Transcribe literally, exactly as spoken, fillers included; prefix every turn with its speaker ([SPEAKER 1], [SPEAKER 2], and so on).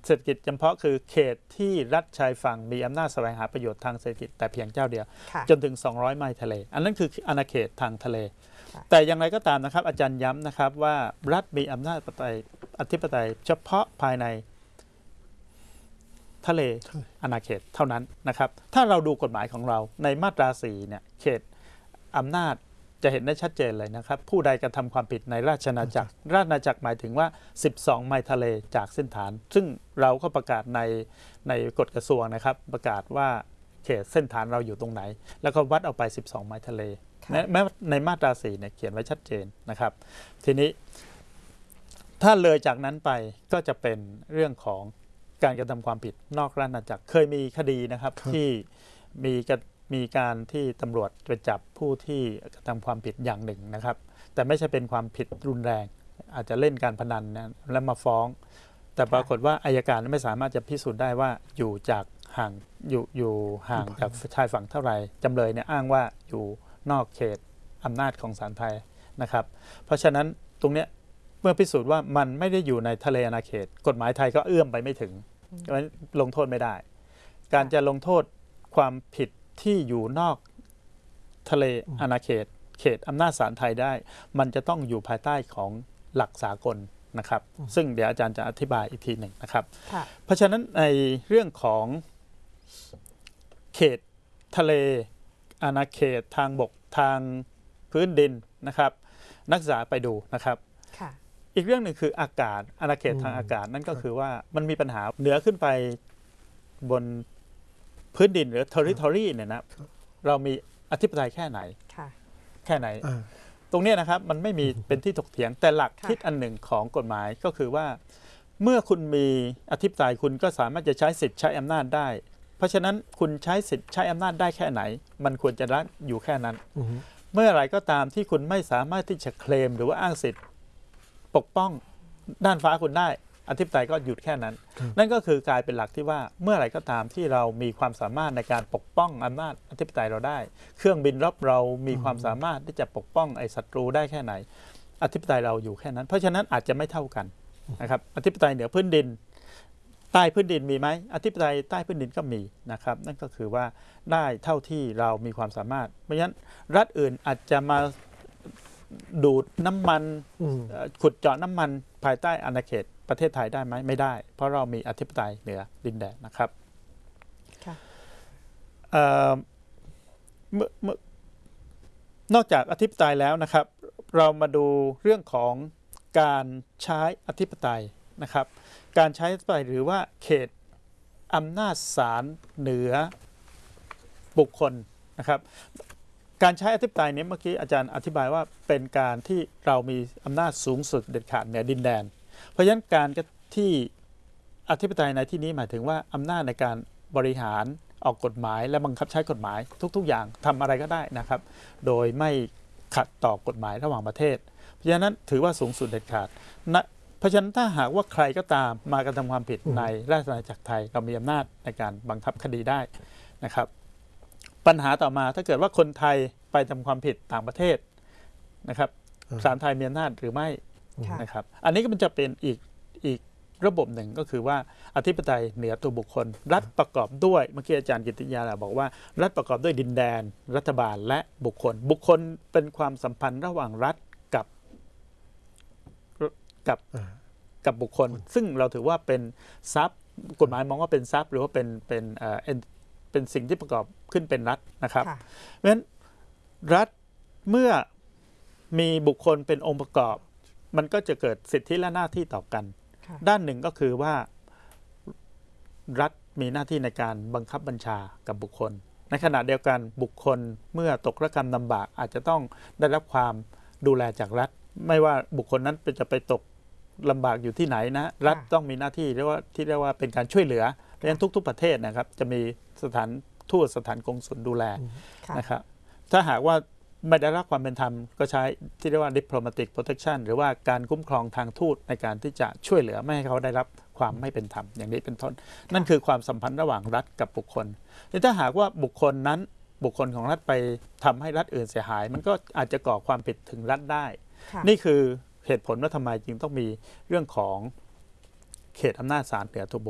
[SPEAKER 1] ศรษฐกิจจำเพาะคือเขตที่รัฐชายฝั่งมีอำนาจแสวงหาประโยชน์ทางเศรษฐกิจแต่เพียงเจ้าเดียวจนถึงสองร้อยไมล์ทะเลอันนั้นคืออาณาเขตทางทะเลแต่อย่างไรก็ตามนะครับอาจารย์ย้ำนะครับว่ารัฐมีอำนาจอธิปไตยเฉพาะภายในทะเลอาณาเขตเท่านั้นนะครับถ้าเราดูกฎหมายของเราในมาตราสี่เนี่ยเขตอำนาจจะเห็นได้ชัดเจนเลยนะครับผู้ใดกระทำความผิดในราชอาณาจักรราชอาณาจักรหมายถึงว่าสิบสองไมล์ทะเลจากเส้นฐานซึ่งเราก็ประกาศในในกฎกระทรวงนะครับประกาศว่าเขตเส้นฐานเราอยู่ตรงไหนแล้วก็วัดเอาไปสิบสองไมล์ทะเลแม้ในมาตราสี่เนี่ยเขียนไว้ชัดเจนนะครับทีนี้ถ้าเลยจากนั้นไปก็จะเป็นเรื่องของการกระทำความผิดนอกราชอาณาจักรเคยมีคดีนะครับที่มีมีการที่ตำรวจไปจับผู้ที่กระทำความผิดอย่างหนึ่งนะครับแต่ไม่ใช่เป็นความผิดรุนแรงอาจจะเล่นการพนันนะแล้วมาฟ้องแต่ปรากฏว่าอัยการไม่สามารถจะพิสูจน์ได้ว่าอยู่จากห่างอยู่อยู่ห่างจากชายฝั่งเท่าไหร่จำเลยเนี่ยอ้างว่าอยู่นอกเขตอำนาจของศาลไทยนะครับเพราะฉะนั้นตรงเนี้ยเมื่อพิสูจน์ว่ามันไม่ได้อยู่ในทะเลอาณาเขตกฎหมายไทยก็เอื้อมไปไม่ถึงลงโทษไม่ได้การจะลงโทษความผิดที่อยู่นอกทะเลอาณาเขตเขตอำนาจศาลไทยได้มันจะต้องอยู่ภายใต้ของหลักสากลนะครับซึ่งเดี๋ยวอาจารย์จะอธิบายอีกทีหนึ่งนะครับเพราะฉะนั้นในเรื่องของเขตทะเลอาณาเขตทางบกทางพื้นดินนะครับนักศึกษาไปดูนะครับอีกเรื่องหนึ่งคืออากาศอาณาเขตทางอากาศนั่นก็คือว่ามันมีปัญหาเหนือขึ้นไปบนพื้นดินหรือ territory เนี่ยนะเรามีอธิปไตยแค่ไหนแค่ไหนตรงนี้นะครับมันไม่มีเป็นที่ถกเถียงแต่หลักคิดอันหนึ่งของกฎหมายก็คือว่าเมื่อคุณมีอธิปไตยคุณก็สามารถจะใช้สิทธิ์ใช้อำนาจได้เพราะฉะนั้นคุณใช้สิทธิ์ใช้อำนาจได้แค่ไหนมันควรจะรัดอยู่แค่นั้นเมื่อไรก็ตามที่คุณไม่สามารถที่จะเคลมหรือว่าอ้างสิทธิ์ปกป้องด้านฟ้าคุณได้อธิปไตยก็หยุดแค่นั้นนั่นก็คือกลายเป็นหลักที่ว่าเมื่อไหร่ก็ตามที่เรามีความสามารถในการปกป้องอำนาจอธิปไตยเราได้เครื่องบินรบเรามีความสามารถที่จะปกป้องไอ้ศัตรูได้แค่ไหนอธิปไตยเราอยู่แค่นั้นเพราะฉะนั้นอาจจะไม่เท่ากันนะครับอธิปไตยเหนือพื้นดินใต้พื้นดินมีไหมอธิปไตยใต้พื้นดินก็มีนะครับนั่นก็คือว่าได้เท่าที่เรามีความสามารถเพราะฉะนั้นรัฐอื่นอาจจะมาดูดน้ำมันขุดเจาะน้ำมันภายใต้อาณาเขตประเทศไทยได้ไหมไม่ได้เพราะเรามีอธิปไตยเหนือดินแดนนะครับนอกจากอธิปไตยแล้วนะครับเรามาดูเรื่องของการใช้อธิปไตยนะครับการใช้อธิปไตยหรือว่าเขตอำนาจศาลเหนือบุคคลนะครับการใช้อธิปไตยนี้เมื่อกี้อาจารย์อธิบายว่าเป็นการที่เรามีอำนาจสูงสุดเด็ดขาดเหนือดินแดนเพราะฉะนั้นการที่อธิปไตยในที่นี้หมายถึงว่าอำนาจในการบริหารออกกฎหมายและบังคับใช้กฎหมายทุกๆอย่างทำอะไรก็ได้นะครับโดยไม่ขัดต่อกฎหมายระหว่างประเทศเพราะฉะนั้นถือว่าสูงสุดเด็ดขาดนะเพราะฉะนั้นถ้าหากว่าใครก็ตามมากระทำความผิดในราชอาณาจักรไทยเรามีอำนาจในการบังคับคดีได้นะครับปัญหาต่อมาถ้าเกิดว่าคนไทยไปทำความผิดต่างประเทศนะครับศาลไทยมีอำนาจหรือไม่นะครับอันนี้ก็มันจะเป็นอีกอีกระบบหนึ่งก็คือว่าอธิปไตยเหนือตัวบุคคลรัฐประกอบด้วยเมื่อกี้อาจารย์กิตติยาบอกว่ารัฐประกอบด้วยดินแดนรัฐบาลและบุคคลบุคคลเป็นความสัมพันธ์ระหว่างรัฐกับกับกับบุคคลซึ่งเราถือว่าเป็นทรัพย์กฎหมายมองว่าเป็นทรัพย์หรือว่าเป็นเป็นเอ่อเป็นสิ่งที่ประกอบขึ้นเป็นรัฐนะครับเพราะฉะนั้นรัฐเมื่อมีบุคคลเป็นองค์ประกอบมันก็จะเกิดสิทธิและหน้าที่ต่อกันด้านหนึ่งก็คือว่ารัฐมีหน้าที่ในการบังคับบัญชากับบุคคลในขณะเดียวกันบุคคลเมื่อตกระกรรมลำบากอาจจะต้องได้รับความดูแลจากรัฐไม่ว่าบุคคลนั้นจะไปตกลำบากอยู่ที่ไหนนะรัฐต้องมีหน้าที่เรียกว่าที่เรียกว่าเป็นการช่วยเหลือเพราะฉะนั้นทุกๆประเทศนะครับจะมีสถานทูตสถานกงสุลดูแลนะครับถ้าหากว่าไม่ได้รับความเป็นธรรมก็ใช้ที่เรียกว่า diplomatic protection หรือว่าการคุ้มครองทางทูตในการที่จะช่วยเหลือไม่ให้เขาได้รับความไม่เป็นธรรมอย่างนี้เป็นต้นนั่นคือความสัมพันธ์ระหว่างรัฐกับบุคคลแต่ถ้าหากว่าบุคคลนั้นบุคคลของรัฐไปทำให้รัฐอื่นเสียหายมันก็อาจจะก่อความผิดถึงรัฐได้นี่คือเหตุผลว่าทำไมจึงต้องมีเรื่องของเขตอำนาจศาลเหนือตัวบุค